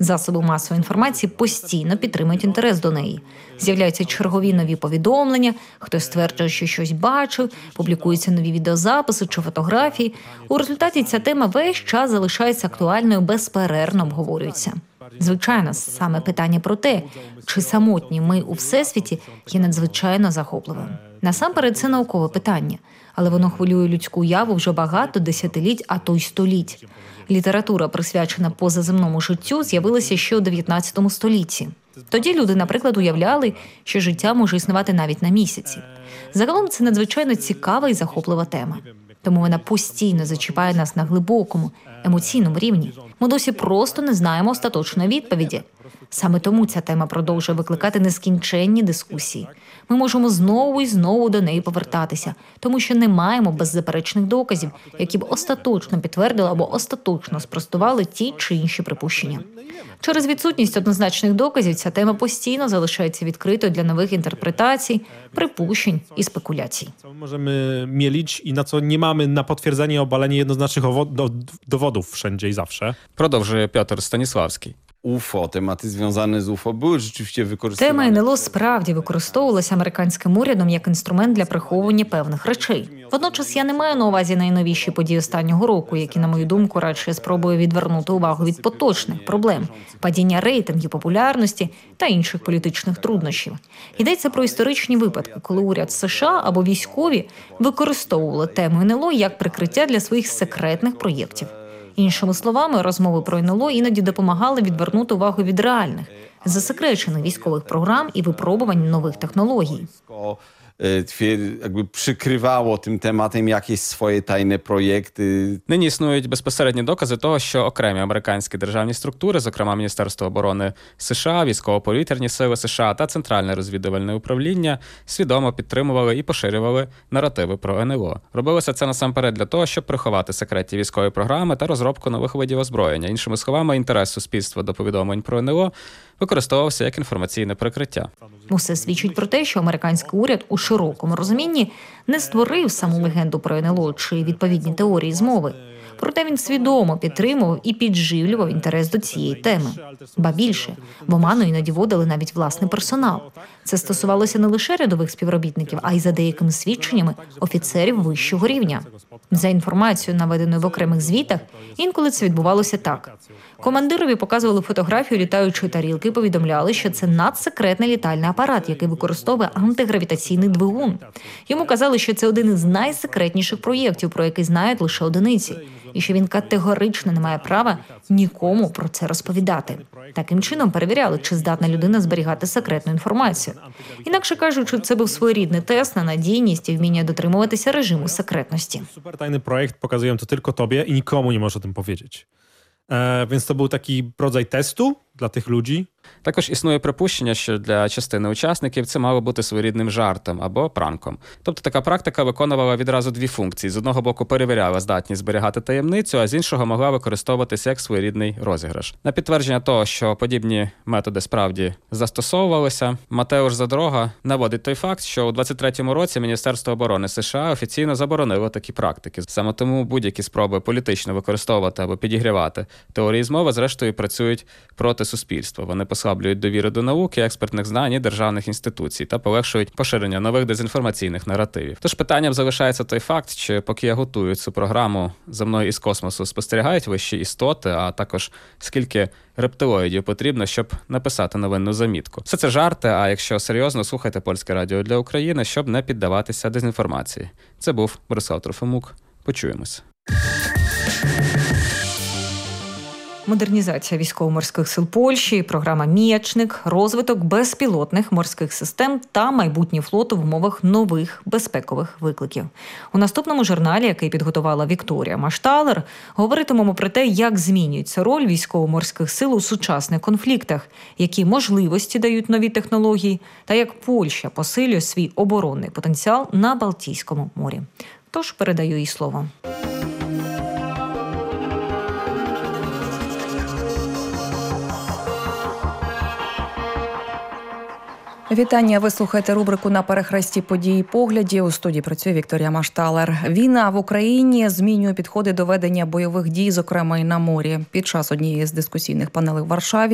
Засоби масової інформації постійно підтримують інтерес до неї. З'являються чергові нові повідомлення, хтось стверджує, що щось бачив, публікуються нові відеозаписи чи фотографії. У результаті ця тема весь час залишається актуальною, безперервно обговорюється. Звичайно, саме питання про те, чи самотні ми у Всесвіті, є надзвичайно захопливим. Насамперед, це наукове питання, але воно хвилює людську уяву вже багато десятиліть, а то й століть. Література, присвячена позаземному життю, з'явилася ще у 19 столітті. Тоді люди, наприклад, уявляли, що життя може існувати навіть на місяці. Загалом це надзвичайно цікава і захоплива тема. Тому вона постійно зачіпає нас на глибокому, емоційному рівні. Ми досі просто не знаємо остаточної відповіді. Саме тому ця тема продовжує викликати нескінченні дискусії. Ми можемо знову і знову до неї повертатися, тому що не маємо беззаперечних доказів, які б остаточно підтвердили або остаточно спростували ті чи інші припущення. Через відсутність однозначних доказів ця тема постійно залишається відкритою для нових інтерпретацій, припущень і спекуляцій. Możemy mielić i na co nie mamy na potwierdzenie obalenie jednoznacznych dowodów wszędzie i zawsze. Продовжує Петр Станіславський. UFO, tematy związane z UFO były rzeczywiście wykorzystywane. Тема НЛО справді використовувалася американським урядом як інструмент для приховування певних речей. Водночас я не маю на увазі найновіші події останнього року, які, на мою думку, радше спробують відвернути увагу від поточних проблем, падіння рейтингів популярності та інших політичних труднощів. Йдеться про історичні випадки, коли уряд США або військові використовували тему НЛО як прикриття для своїх секретних проєктів. Іншими словами, розмови про НЛО іноді допомагали відвернути увагу від реальних, засекречених військових програм і випробувань нових технологій. Jakby przykrywało tym tematem jakieś swoje tajne projekty. Нині існують безпосередні докази того, що окремі американські державні структури, зокрема Міністерство оборони США, Військово-повітряні сили США та Центральне розвідувальне управління, свідомо підтримували і поширювали наративи про НЛО. Робилося це насамперед для того, щоб приховати секретні військові програми та розробку нових видів озброєння. Іншими словами, інтерес суспільства до повідомлень про НЛО використовувався як інформаційне прикриття. Усе свідчить про те, що американський уряд у широкому розумінні не створив саму легенду про НЛО чи відповідні теорії змови. Проте він свідомо підтримував і підживлював інтерес до цієї теми. Ба більше, в оману іноді вводили навіть власний персонал. Це стосувалося не лише рядових співробітників, а й, за деякими свідченнями, офіцерів вищого рівня. За інформацією, наведеною в окремих звітах, інколи це відбувалося так. Командирові показували фотографію літаючої тарілки і повідомляли, що це надсекретний літальний апарат, який використовує антигравітаційний двигун. Йому казали, що це один із найсекретніших проєктів, про який знають лише одиниці, і що він категорично не має права нікому про це розповідати. Таким чином перевіряли, чи здатна людина зберігати секретну інформацію. Інакше кажучи, це був своєрідний тест на надійність і вміння дотримуватися режиму секретності. Supertajny projekt pokazują to tylko tobie i nikomu nie możesz o tym powiedzieć. Więc to był taki rodzaj testu dla tych ludzi. Також існує припущення, що для частини учасників це мало бути своєрідним жартом або пранком. Тобто така практика виконувала відразу дві функції. З одного боку перевіряла здатність зберігати таємницю, а з іншого могла використовуватися як своєрідний розіграш. На підтвердження того, що подібні методи справді застосовувалися, Матеуш Задрога наводить той факт, що у 23-му році Міністерство оборони США офіційно заборонило такі практики. Саме тому будь-які спроби політично використовувати або підігрівати теорії змови, зрештою, працюють проти суспільства. Вони послаблюють довіру до науки, експертних знань і державних інституцій та полегшують поширення нових дезінформаційних наративів. Тож питанням залишається той факт, чи поки я готую цю програму «За мною із космосу» спостерігають вищі істоти, а також скільки рептилоїдів потрібно, щоб написати новинну замітку. Все це жарти, а якщо серйозно, слухайте Польське радіо для України, щоб не піддаватися дезінформації. Це був Борислав Трофимук. Почуємось. Модернізація військово-морських сил Польщі, програма «Мєчник», розвиток безпілотних морських систем та майбутній флот в умовах нових безпекових викликів. У наступному журналі, який підготувала Вікторія Машталер, говоритимемо про те, як змінюється роль військово-морських сил у сучасних конфліктах, які можливості дають нові технології та як Польща посилює свій оборонний потенціал на Балтійському морі. Тож передаю їй слово. Вітання. Ви слухаєте рубрику «На перехресті подій і поглядів». У студії працює Вікторія Машталер. Війна в Україні змінює підходи до ведення бойових дій, зокрема і на морі. Під час однієї з дискусійних панелей в Варшаві